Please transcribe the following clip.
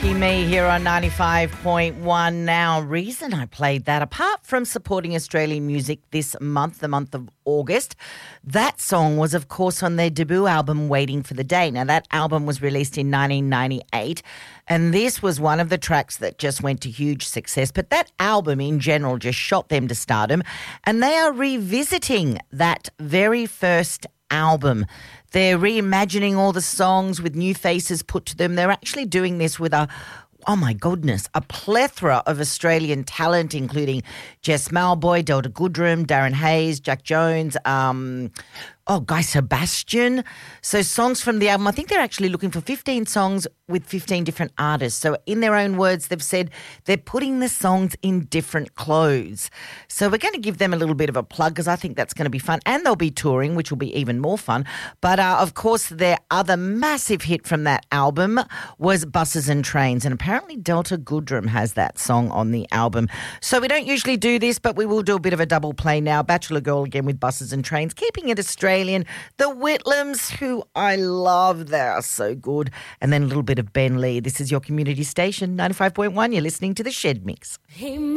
Lucky Me here on 95.1 now. Reason I played that, apart from supporting Australian music this month, the month of August, that song was, of course, on their debut album, Waiting for the Day. Now, that album was released in 1998, and this was one of the tracks that just went to huge success. But that album in general just shot them to stardom, and they are revisiting that very first album. They're reimagining all the songs with new faces put to them. They're actually doing this with a plethora of Australian talent, including Jess Malboy, Delta Goodrem, Darren Hayes, Jack Jones, Guy Sebastian. So songs from the album, I think they're actually looking for 15 songs with 15 different artists. So in their own words, they've said they're putting the songs in different clothes. So we're going to give them a little bit of a plug because I think that's going to be fun. And they'll be touring, which will be even more fun. But of course, their other massive hit from that album was Buses and Trains. And apparently Delta Goodrem has that song on the album. So we don't usually do this, but we will do a bit of a double play now. Bachelor Girl again with Buses and Trains, keeping it Australian. The Whitlams, who I love, they are so good. And then a little bit of Ben Lee. This is your community station, 95.1. You're listening to The Shed Mix.